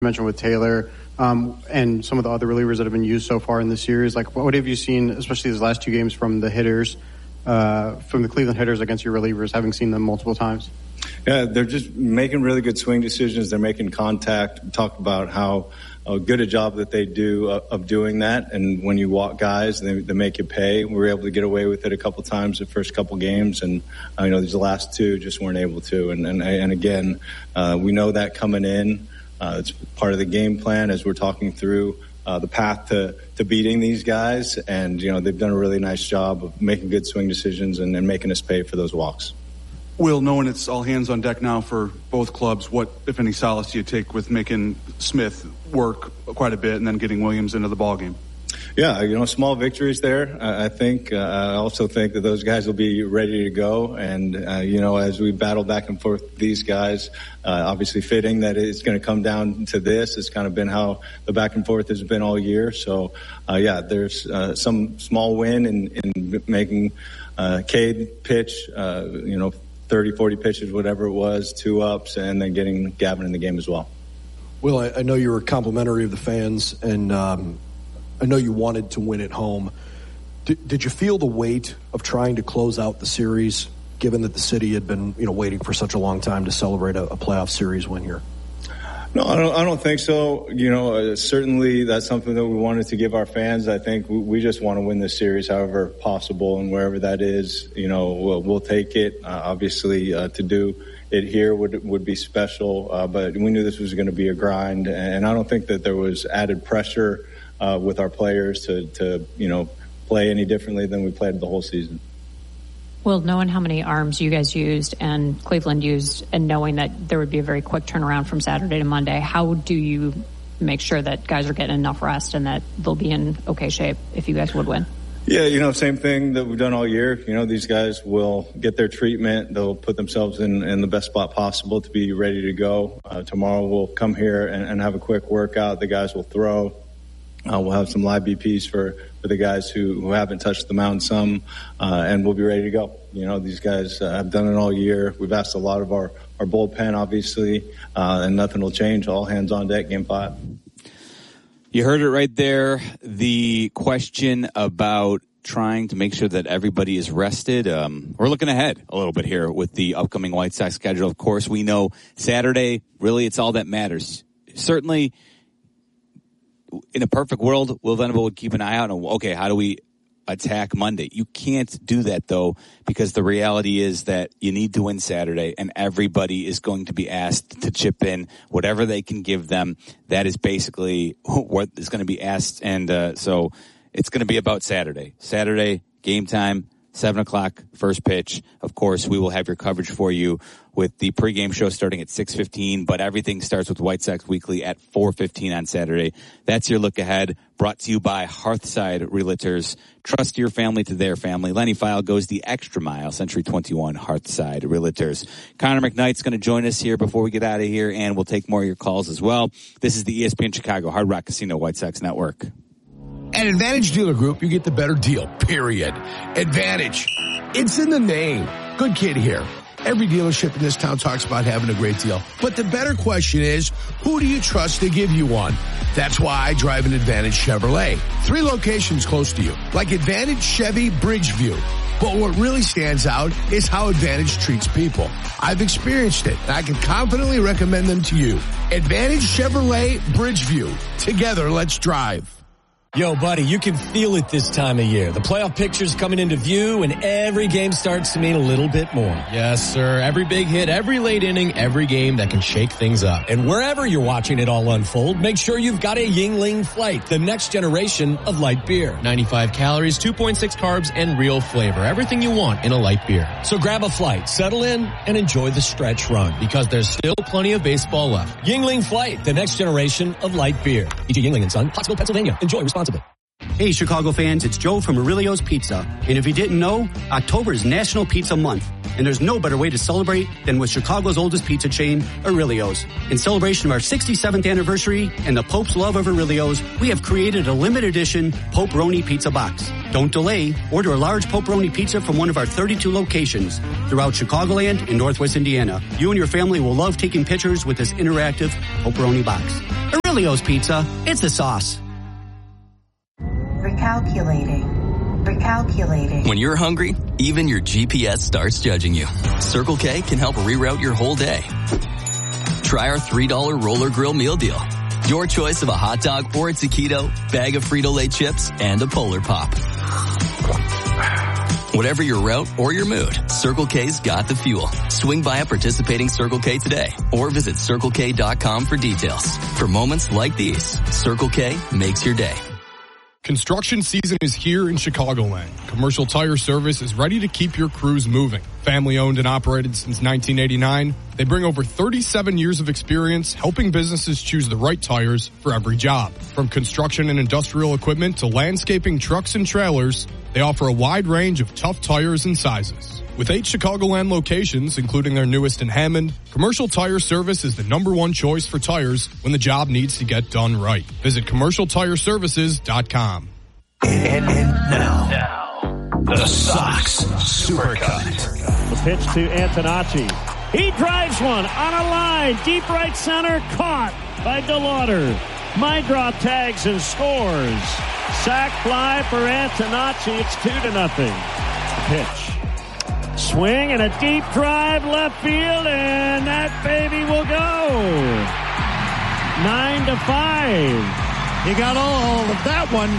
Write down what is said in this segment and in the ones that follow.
mentioned with Taylor and some of the other relievers that have been used so far in this series. Like, what have you seen, especially these last two games, from the hitters, from the Cleveland hitters against your relievers, having seen them multiple times? Yeah, they're just making really good swing decisions. They're making contact. Talk about how good a job that they do of doing that. And when you walk guys, they make you pay. We were able to get away with it a couple times the first couple games, and these last two just weren't able to. And again, we know that coming in. It's part of the game plan as we're talking through the path to beating these guys. And, they've done a really nice job of making good swing decisions and making us pay for those walks. Will, knowing it's all hands on deck now for both clubs, what, if any, solace do you take with making Smith work quite a bit and then getting Williams into the ballgame? Yeah, small victories there. I think. I also think that those guys will be ready to go. And, as we battle back and forth with these guys, obviously fitting that it's going to come down to this. It's kind of been how the back and forth has been all year. So, there's some small win in making Cade pitch, 30, 40 pitches, whatever it was, 2 ups, and then getting Gavin in the game as well. Will, I know you were complimentary of the fans, and I know you wanted to win at home. Did you feel the weight of trying to close out the series, given that the city had been, waiting for such a long time to celebrate a playoff series win here? No, I don't think so. Certainly that's something that we wanted to give our fans. I think we just want to win this series however possible, and wherever that is, we'll take it. Obviously, to do it here would be special, but we knew this was going to be a grind, and I don't think that there was added pressure with our players to play any differently than we played the whole season. Well, knowing how many arms you guys used and Cleveland used, and knowing that there would be a very quick turnaround from Saturday to Monday, how do you make sure that guys are getting enough rest and that they'll be in okay shape if you guys would win? Yeah, same thing that we've done all year. These guys will get their treatment. They'll put themselves in the best spot possible to be ready to go. Tomorrow we'll come here and have a quick workout. The guys will throw. We'll have some live BPs for the guys who haven't touched the mound some, and we'll be ready to go. These guys have done it all year. We've asked a lot of our bullpen, obviously, and nothing will change. All hands on deck, game 5. You heard it right there. The question about trying to make sure that everybody is rested. We're looking ahead a little bit here with the upcoming White Sox schedule. Of course, we know Saturday, really, it's all that matters. Certainly, in a perfect world, Will Venable would keep an eye out on, okay, how do we attack Monday? You can't do that, though, because the reality is that you need to win Saturday, and everybody is going to be asked to chip in whatever they can give them. That is basically what is going to be asked, and so it's going to be about Saturday. Saturday, game time, 7 o'clock, first pitch. Of course, we will have your coverage for you with the pregame show starting at 6:15, but everything starts with White Sox Weekly at 4:15 on Saturday. That's your look ahead, brought to you by Hearthside Realtors. Trust your family to their family. Lenny File goes the extra mile. Century 21 Hearthside Realtors. Connor McKnight's going to join us here before we get out of here, and we'll take more of your calls as well. This is the ESPN Chicago Hard Rock Casino White Sox Network. At Advantage Dealer Group, you get the better deal, period. Advantage. It's in the name. Good kid here. Every dealership in this town talks about having a great deal. But the better question is, who do you trust to give you one? That's why I drive an Advantage Chevrolet. 3 locations close to you, like Advantage Chevy Bridgeview. But what really stands out is how Advantage treats people. I've experienced it, and I can confidently recommend them to you. Advantage Chevrolet Bridgeview. Together, let's drive. Yo, buddy, you can feel it this time of year. The playoff picture's coming into view, and every game starts to mean a little bit more. Yes, sir. Every big hit, every late inning, every game that can shake things up. And wherever you're watching it all unfold, make sure you've got a Yuengling Flight, the next generation of light beer. 95 calories, 2.6 carbs, and real flavor. Everything you want in a light beer. So grab a flight, settle in, and enjoy the stretch run. Because there's still plenty of baseball left. Yuengling Flight, the next generation of light beer. E.G. Yuengling & Son, Pottsville, Pennsylvania. Enjoy responsibly. Hey, Chicago fans, it's Joe from Aurelio's Pizza. And if you didn't know, October is National Pizza Month. And there's no better way to celebrate than with Chicago's oldest pizza chain, Aurelio's. In celebration of our 67th anniversary and the Pope's love of Aurelio's, we have created a limited edition Pope-Roni Pizza Box. Don't delay. Order a large Pope-Roni pizza from one of our 32 locations throughout Chicagoland and Northwest Indiana. You and your family will love taking pictures with this interactive Pope-Roni box. Aurelio's Pizza, it's the sauce. Recalculating. When you're hungry, even your GPS starts judging you. Circle K can help reroute your whole day. Try our $3 Roller Grill Meal Deal. Your choice of a hot dog or a taquito, bag of Frito-Lay chips, and a Polar Pop. Whatever your route or your mood, Circle K's got the fuel. Swing by a participating Circle K today or visit CircleK.com for details. For moments like these, Circle K makes your day. Construction season is here in Chicagoland. Commercial Tire Service is ready to keep your crews moving. Family owned and operated since 1989, they bring over 37 years of experience helping businesses choose the right tires for every job. From construction and industrial equipment to landscaping trucks and trailers, they offer a wide range of tough tires and sizes. With 8 Chicagoland locations, including their newest in Hammond, Commercial Tire Service is the #1 choice for tires when the job needs to get done right. Visit CommercialTireServices.com. And now, the Sox Supercut. The pitch to Antonacci. He drives one on a line, deep right center, caught by DeLauder. Mydroth tags and scores. Sac fly for Antonacci. It's 2-0. Pitch. Swing and a deep drive left field, and that baby will go. 9-5. He got all of that one.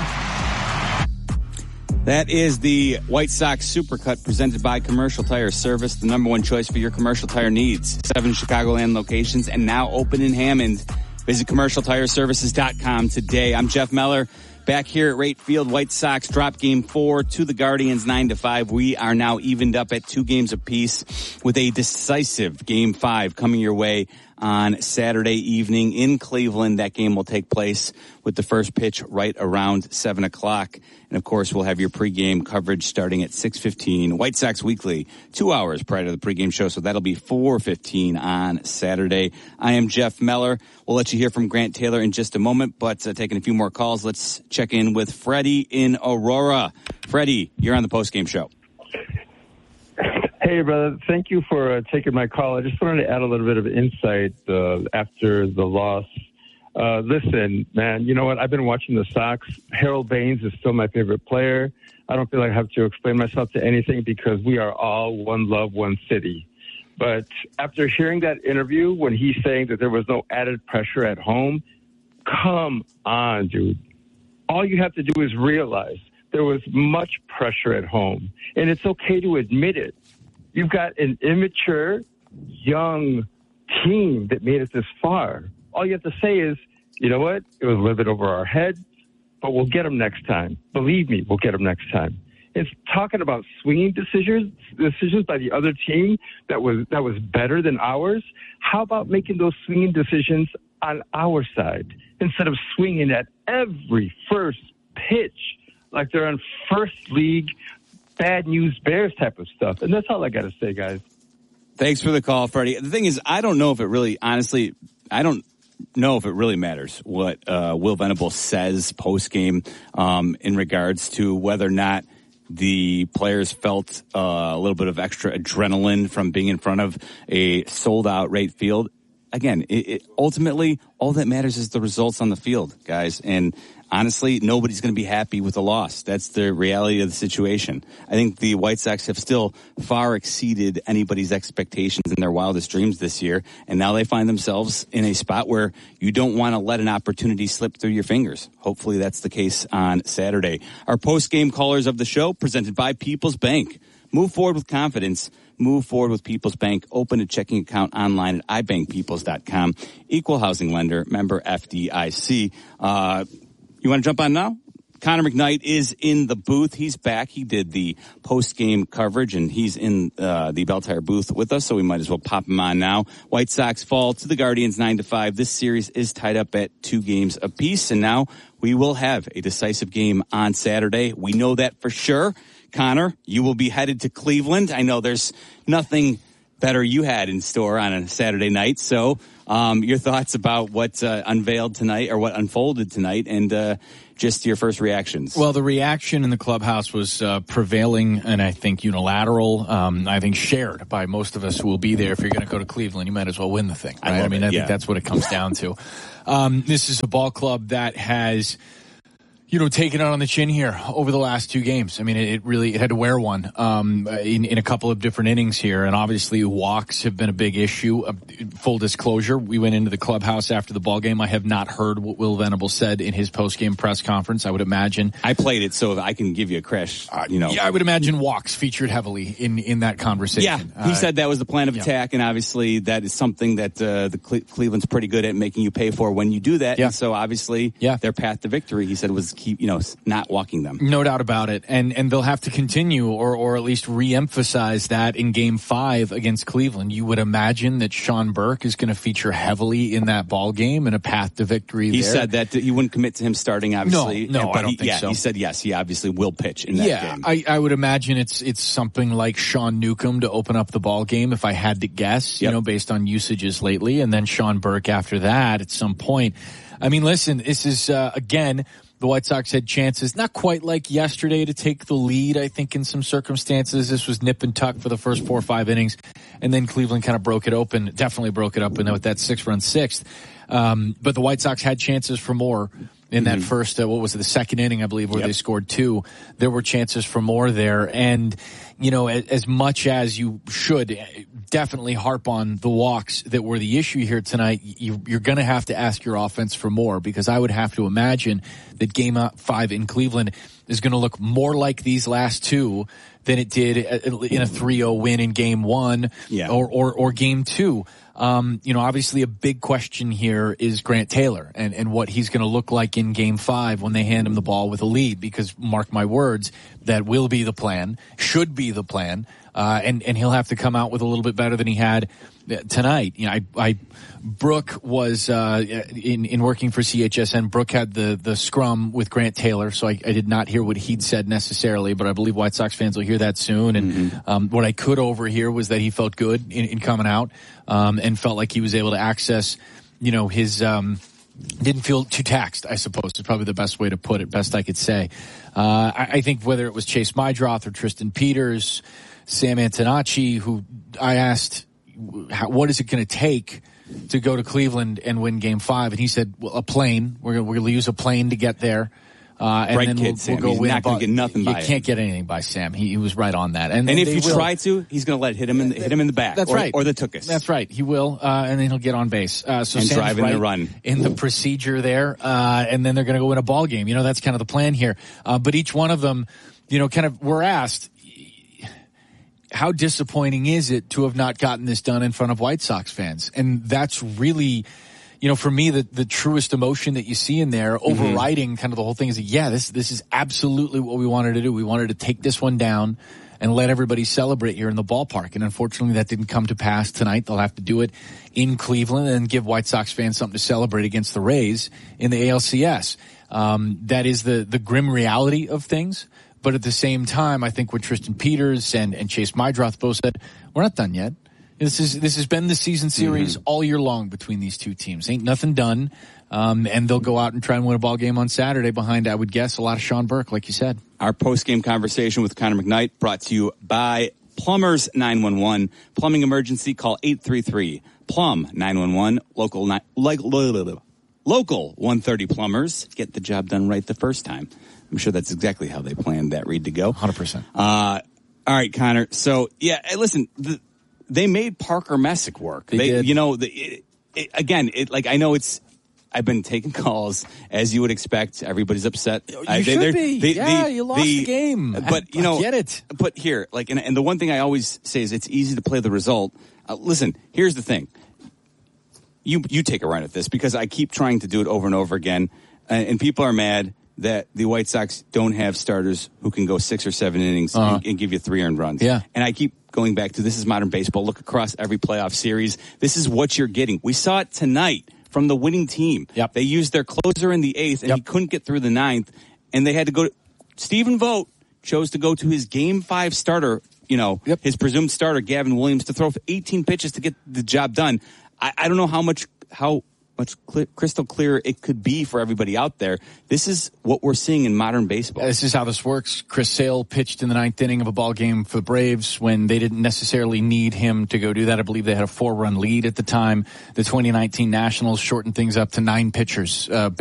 That is the White Sox Supercut presented by Commercial Tire Service, the #1 choice for your commercial tire needs. 7 Chicagoland locations and now open in Hammond. Visit CommercialTireServices.com today. I'm Jeff Meller. Back here at Rate Field, White Sox drop game 4 to the Guardians 9-5. We are now evened up at 2 games apiece with a decisive game 5 coming your way on Saturday evening in Cleveland. That game will take place with the first pitch right around 7 o'clock. And of course, we'll have your pregame coverage starting at 6:15. White Sox Weekly, 2 hours prior to the pregame show. So that'll be 4:15 on Saturday. I am Jeff Meller. We'll let you hear from Grant Taylor in just a moment, but taking a few more calls, let's check in with Freddie in Aurora. Freddie, you're on the postgame show. Hey, brother. Thank you for taking my call. I just wanted to add a little bit of insight after the loss. Listen, man, you know what? I've been watching the Sox. Harold Baines is still my favorite player. I don't feel like I have to explain myself to anything because we are all one love, one city. But after hearing that interview when he's saying that there was no added pressure at home, come on, dude. All you have to do is realize there was much pressure at home, and it's okay to admit it. You've got an immature, young team that made it this far. All you have to say is, you know what? It was a little bit over our head, but we'll get them next time. Believe me, we'll get them next time. It's talking about swinging decisions by the other team that was better than ours. How about making those swinging decisions on our side instead of swinging at every first pitch like they're on first league bad news Bears type of stuff? And that's all I got to say, guys. Thanks for the call, Freddie. The thing is, I don't know if it really matters what Will Venables says post-game in regards to whether or not the players felt a little bit of extra adrenaline from being in front of a sold-out Rate Field. Again, ultimately, all that matters is the results on the field, guys. And honestly, nobody's going to be happy with the loss. That's the reality of the situation. I think the White Sox have still far exceeded anybody's expectations in their wildest dreams this year. And now they find themselves in a spot where you don't want to let an opportunity slip through your fingers. Hopefully that's the case on Saturday. Our post-game callers of the show presented by People's Bank. Move forward with confidence. Move forward with People's Bank. Open a checking account online at ibankpeoples.com. Equal housing lender, member FDIC. You want to jump on now? Connor McKnight is in the booth. He's back. He did the post-game coverage, and he's in the Bell Tire booth with us, so we might as well pop him on now. White Sox fall to the Guardians 9-5. This series is tied up at 2 games apiece, and now we will have a decisive game on Saturday. We know that for sure. Connor, you will be headed to Cleveland. I know there's nothing better you had in store on a Saturday night. So your thoughts about what unveiled tonight or what unfolded tonight, and just your first reactions. Well, the reaction in the clubhouse was prevailing, and I think unilateral. I think shared by most of us who will be there. If you're going to go to Cleveland, you might as well win the thing. Right? I think that's what it comes down to. This is a ball club that has, taken it on the chin here over the last 2 games. I mean, it had to wear one in a couple of different innings here, and obviously walks have been a big issue. Full disclosure, we went into the clubhouse after the ball game. I have not heard what Will Venables said in his post-game press conference. I would imagine I played it, so I can give you a crash. Yeah, I would imagine walks featured heavily in that conversation. Yeah, he said that was the plan of attack, and obviously that is something that the Cleveland's pretty good at making you pay for when you do that. Yeah. And so obviously, their path to victory, he said, was keep not walking them. No doubt about it, and they'll have to continue or at least re-emphasize that in Game 5 against Cleveland. You would imagine that Sean Burke is going to feature heavily in that ball game and a path to victory. He said that he wouldn't commit to him starting. Obviously, no, I don't think so. He said yes. He obviously will pitch in that game. I would imagine it's something like Sean Newcomb to open up the ball game, if I had to guess. Based on usages lately, and then Sean Burke after that at some point. I mean, listen, this is again. The White Sox had chances, not quite like yesterday, to take the lead. I think in some circumstances, this was nip and tuck for the first 4 or 5 innings, and then Cleveland kind of broke it open, definitely broke it up, and with that 6-run sixth. But the White Sox had chances for more in that first, the second inning, I believe, where they scored 2. There were chances for more there, and as much as you should definitely harp on the walks that were the issue here tonight, you're going to have to ask your offense for more, because I would have to imagine that Game 5 in Cleveland is going to look more like these last 2 than it did in a 3-0 win in Game 1 or Game 2. Obviously a big question here is Grant Taylor and what he's going to look like in Game 5 when they hand him the ball with a lead, because mark my words, that will be the plan, should be the plan, and he'll have to come out with a little bit better than he had tonight. Brooke was in working for CHSN. Brooke had the scrum with Grant Taylor, so I did not hear what he'd said necessarily, but I believe White Sox fans will hear that soon. And what I could overhear was that he felt good in coming out, and felt like he was able to access, his didn't feel too taxed, I suppose, is probably the best way to put it, best I could say. I think whether it was Chase Mydroth or Tristan Peters, Sam Antonacci, who I asked, what is it going to take to go to Cleveland and win Game 5? And he said, well, a plane. We're going to use a plane to get there. And right, then kid, Sam. We'll go he's win. Not going to get nothing by You can't get anything by Sam. He was right on that. And if you try to, he's going to hit him in the back. That's right. Or the tuchus. That's right. He will, and then he'll get on base. So and Sam's drive in right the run. In the procedure there, and then they're going to go win a ball game. That's kind of the plan here. But each one of them, were asked, how disappointing is it to have not gotten this done in front of White Sox fans? And that's really, for me, the truest emotion that you see in there, overriding kind of the whole thing is, this is absolutely what we wanted to do. We wanted to take this one down and let everybody celebrate here in the ballpark. And unfortunately, that didn't come to pass tonight. They'll have to do it in Cleveland and give White Sox fans something to celebrate against the Rays in the ALCS. That is the grim reality of things. But at the same time, I think what Tristan Peters and Chase Mydroth both said, we're not done yet. This has been the season series all year long between these two teams. Ain't nothing done. And they'll go out and try and win a ball game on Saturday behind, I would guess, a lot of Sean Burke, like you said. Our post-game conversation with Connor McKnight brought to you by Plumbers 911. Plumbing emergency, call 833-PLUM 911. Local 130 plumbers. Get the job done right the first time. I'm sure that's exactly how they planned that read to go. 100%. All right, Connor. So, listen, they made Parker Messick work. They did. I know I've been taking calls, as you would expect. Everybody's upset. You should be. You lost the game. But, I get it. But here, and the one thing I always say is it's easy to play the result. Listen, here's the thing. You take a run at this, because I keep trying to do it over and over again, and people are mad that the White Sox don't have starters who can go 6 or 7 innings and give you 3 earned runs. Yeah. And I keep going back to, this is modern baseball. Look across every playoff series. This is what you're getting. We saw it tonight from the winning team. Yep. They used their closer in the 8th, and he couldn't get through the 9th, and they had to go to Stephen Vogt chose to go to his Game 5 starter, his presumed starter, Gavin Williams, to throw 18 pitches to get the job done. I don't know how much crystal clear it could be for everybody out there. This is what we're seeing in modern baseball. This is how this works. Chris Sale pitched in the 9th inning of a ball game for the Braves when they didn't necessarily need him to go do that. I believe they had a 4-run lead at the time. The 2019 Nationals shortened things up to 9 pitchers